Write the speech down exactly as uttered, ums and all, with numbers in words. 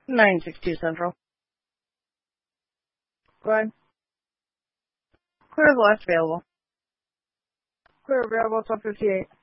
nine six two Central. Go ahead. Clear the last available. Clear available, twelve fifty-eight.